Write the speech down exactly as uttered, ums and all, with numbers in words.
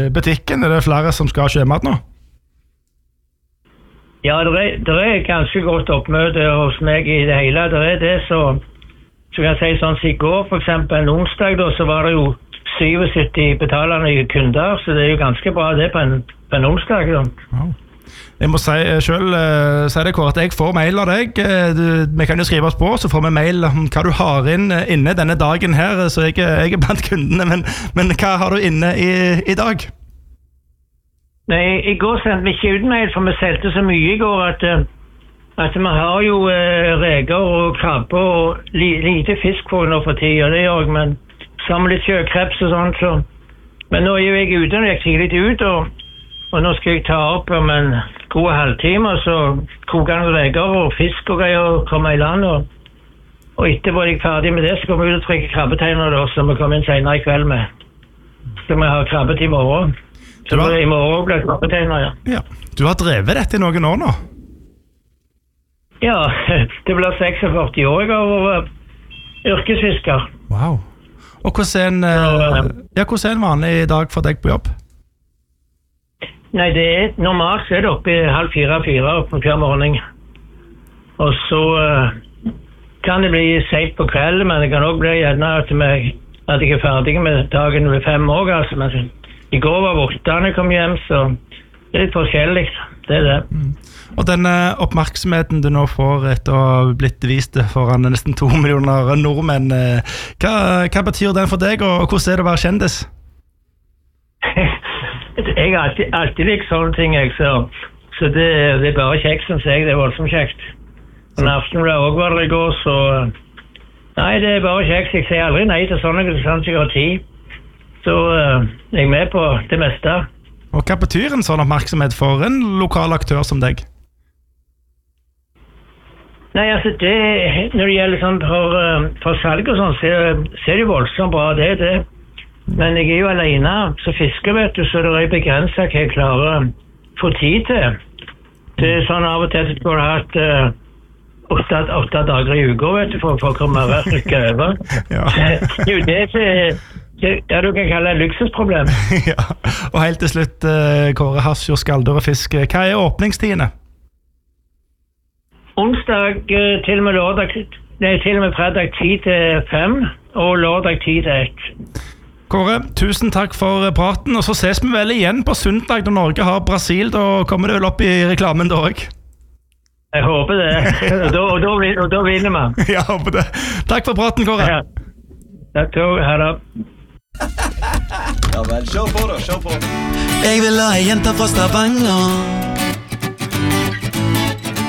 butikken? Er det flere som skal ha sjømat nå? Ja, det er, det er ganske godt oppmøte hos meg i det hele. Det er det, så, så kan jeg si sånn, så i går for eksempel en onsdag da, så var det jo syttisju betalende kunder, så det er jo ganske bra det på en, på en onsdag da. Wow. Jeg må si selv, uh, si det Kåre, at jeg får mail av deg. Du, vi kan jo skrive oss på, så får vi mail om hva du har inn inne denne dagen her, så jeg, jeg er blant kundene, men, men hva har du inne i, i dag? Nei, i går sendte vi ikke ut mail, for vi selte så mye i går at, at vi har jo uh, reker og krabber og li, lite fisk for nå for tida, det gjør jeg, men sammen litt sjøkreps og sånt, så. Men nå er jo jeg ute, når jeg tidlig ut, og Og nå skal jeg ta opp om en god halvtime, så koker han reker og fisk og greier og kommer i land. Og, og etterpå er jeg ferdig med det, så kommer vi ut og trykker krabbeteiner da, som vi kommer inn senere i kveld med. Så vi har krabbet i morgen. Så har... i morgen blir det krabbeteiner, ja. Ja. Du har drevet dette i noen år nå? Ja, det blir seksogførti år jeg har vært yrkesfisker. Wow. Og hvordan er en, ja, hvordan er en vanlig dag for deg på jobb? Nei, det er normalt så er det oppe i halv fire, fire oppe hver morgen. Og så uh, kan det bli sent på kvelden, men det kan også bli gjerne at, vi, at jeg er ferdig med dagen ved fem år. Altså. Men i går var åtte da jeg kom hjem, så det er litt forskjellig. Det er det. Mm. Og den uh, oppmerksomheten du nå får etter å ha blitt vist foran nesten to millioner nordmenn, uh, hva, hva betyr den for deg, og hvordan er det å være kjendis? Jeg har alltid, alltid likt sånne ting, jeg, så, så det, det er bare kjekt, synes jeg. Det er voldsomt kjekt. En aften ble også var det i går, så nei, det er bare kjekt. Jeg sier aldri nei til sånne, sånn jeg har tid. Så uh, jeg er med på det meste. Og hva betyr en sånn oppmerksomhet for en lokal aktør som deg? Nei, altså det, når det gjelder sånn for, uh, for salg og sånn, så, så er det voldsomt bra, det er det. Men jeg er jo alene, så fisker, vet du, så det er begrenset hva jeg klarer å få tid til. Det er sånn av og til at du har hatt uh, åtte, åtte dager i uka, vet du, for, for å komme og rykke over. Ja. Det er jo det som det, det du kan kalle et luksusproblem. Ja, og helt til slutt, uh, Kåre Hasjo, skalldyr og fisk, hva er åpningstidene? Onsdag uh, til og med lørdag, nei, til og med fredag ti til fem, og lørdag ti til ett. Kåre, tusen takk for praten, og så ses vi vel igjen på søndag når Norge har Brasil. Da kommer det vel opp i reklamen da også. Jeg håper det, og da, og da, og da vinner man. Jeg håper det. Takk for praten, Kåre. Ja. Takk til deg, her da. Ja vel, kjør på da, kjør på. Jeg vil ha en jente fra Stavanger